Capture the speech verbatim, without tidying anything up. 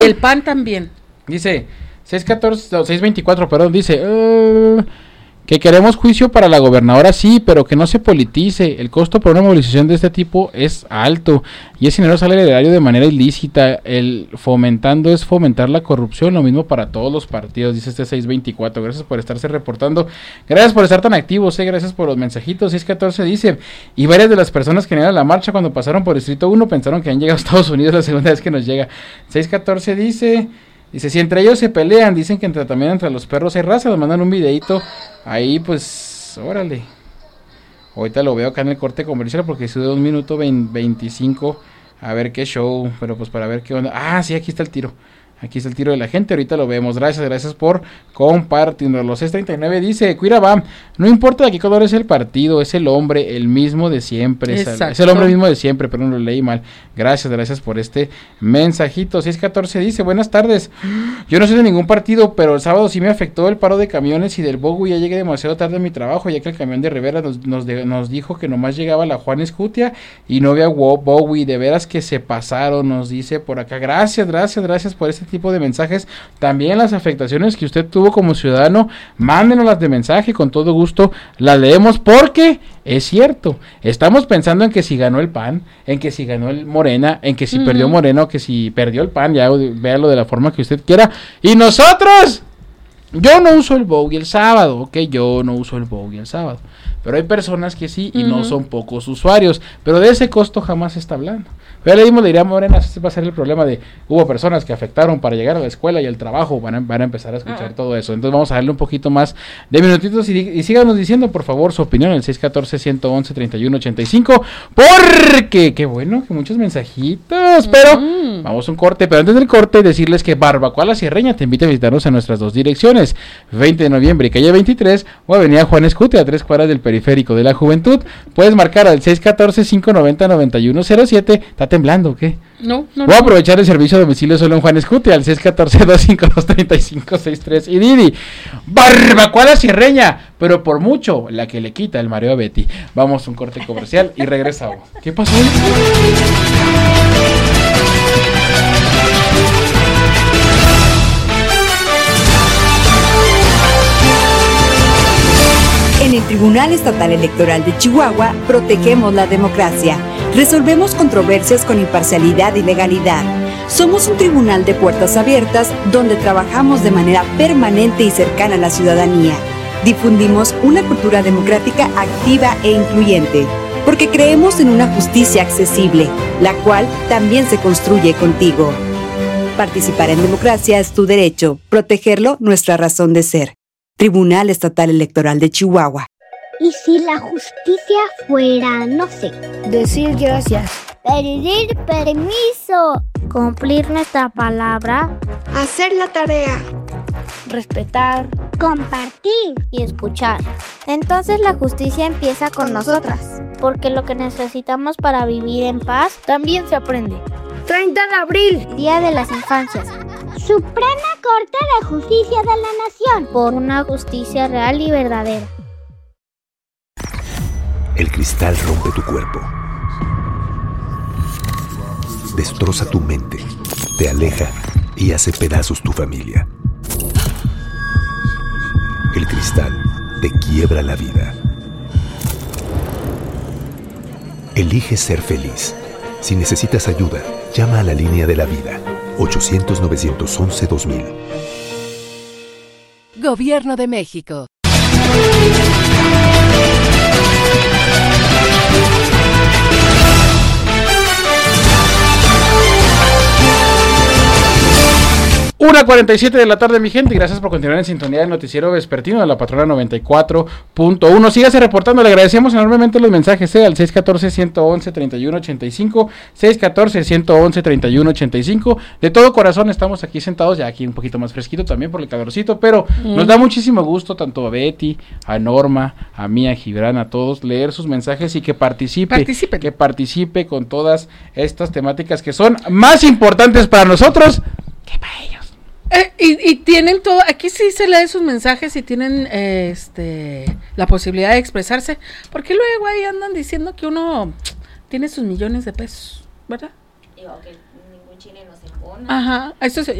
El P A N también. Dice, seis catorce, no, seis veinticuatro, perdón, dice, uh, que queremos juicio para la gobernadora, sí, pero que no se politice. El costo por una movilización de este tipo es alto y ese dinero sale del erario de manera ilícita. El fomentando es fomentar la corrupción, lo mismo para todos los partidos, dice este seis veinticuatro. Gracias por estarse reportando, gracias por estar tan activos, eh, gracias por los mensajitos. seis catorce dice, y varias de las personas que vinieron a la marcha cuando pasaron por Distrito uno pensaron que han llegado a Estados Unidos la segunda vez que nos llega. seis catorce dice... Dice, si entre ellos se pelean, dicen que entre, también entre los perros hay raza, nos mandan un videito, ahí pues, órale. Ahorita lo veo acá en el corte comercial porque sube un minuto veinticinco, a ver qué show, pero pues para ver qué onda. Ah, sí, aquí está el tiro. Aquí está el tiro de la gente, ahorita lo vemos. Gracias, gracias por compartirnos. Los seis treinta y nueve dice, Cuirabam, no importa de qué color es el partido, es el hombre, el mismo de siempre. Exacto. Es el hombre mismo de siempre, pero no lo leí mal. Gracias, gracias por este mensajito. seis catorce dice, buenas tardes. Yo no soy de ningún partido, pero el sábado sí me afectó el paro de camiones y del Bowie. Ya llegué demasiado tarde a mi trabajo, ya que el camión de Rivera nos, nos, de, nos dijo que nomás llegaba la Juan Escutia y no había Bowie. De veras que se pasaron, nos dice por acá. Gracias, gracias, gracias por este tipo de mensajes. También las afectaciones que usted tuvo como ciudadano, mándenos las de mensaje, con todo gusto las leemos, porque es cierto, estamos pensando en que si ganó el P A N, en que si ganó el Morena, en que si uh-huh. perdió Morena o que si perdió el P A N, ya véalo de la forma que usted quiera, y nosotros, yo no uso el Bowie el sábado, ok, yo no uso el Bowie el sábado, pero hay personas que sí, y uh-huh. no son pocos usuarios, pero de ese costo jamás se está hablando. Ya le dimos, le diría a Morena, ese va a ser el problema de, hubo personas que afectaron para llegar a la escuela y el trabajo, van a, van a empezar a escuchar uh-huh. todo eso. Entonces vamos a darle un poquito más de minutitos y, y síganos diciendo, por favor, su opinión en el seis catorce, ciento once, treinta y uno ochenta y cinco, porque, qué bueno, que muchos mensajitos, pero uh-huh. vamos a un corte, pero antes del corte decirles que Barbacoa La Sierreña te invita a visitarnos en nuestras dos direcciones, veinte de noviembre y calle veintitrés, o avenida Juan Escutia, a tres cuadras del Periférico de la Juventud. Puedes marcar al seis catorce, cinco noventa, noventa y uno cero siete, está temblando, ¿o qué? No, no, Voy a no. aprovechar el servicio a domicilio solo en Juan Escutia, al seis catorce, dos cinco dos, tres cinco seis tres. Y Didi, Barbacoa La Sierreña, pero por mucho la que le quita el mareo a Betty. Vamos a un corte comercial y regresamos. ¿Qué pasó? En el Tribunal Estatal Electoral de Chihuahua protegemos la democracia. Resolvemos controversias con imparcialidad y legalidad. Somos un tribunal de puertas abiertas donde trabajamos de manera permanente y cercana a la ciudadanía. Difundimos una cultura democrática activa e incluyente, porque creemos en una justicia accesible, la cual también se construye contigo. Participar en democracia es tu derecho, protegerlo nuestra razón de ser. Tribunal Estatal Electoral de Chihuahua. ¿Y si la justicia fuera, no sé, decir gracias, pedir permiso, cumplir nuestra palabra, hacer la tarea, respetar, compartir y escuchar? Entonces la justicia empieza con nosotras, porque lo que necesitamos para vivir en paz también se aprende. treinta de abril, Día de las Infancias. Suprema Corte de Justicia de la Nación. Por una justicia real y verdadera. El cristal rompe tu cuerpo. Destroza tu mente, te aleja y hace pedazos tu familia. El cristal te quiebra la vida. Elige ser feliz. Si necesitas ayuda, llama a la línea de la vida. ochocientos, novecientos once, dos mil. Gobierno de México. una cuarenta y siete de la tarde, mi gente, y gracias por continuar en sintonía del noticiero vespertino de la Patrona noventa y cuatro punto uno. Sígase reportando, le agradecemos enormemente los mensajes, eh, al seis catorce, ciento once, treinta y uno ochenta y cinco, seis catorce, ciento once, treinta y uno ochenta y cinco. De todo corazón estamos aquí sentados, ya aquí un poquito más fresquito también por el calorcito, pero mm. nos da muchísimo gusto tanto a Betty, a Norma, a mí, a Gibran, a todos, leer sus mensajes y que participe, Participen. que participe con todas estas temáticas que son más importantes para nosotros que para ellos. Eh, y, y tienen todo, aquí sí se leen sus mensajes y tienen eh, este la posibilidad de expresarse, porque luego ahí andan diciendo que uno tiene sus millones de pesos, ¿verdad? Digo, que ningún chileno se Ajá, eso se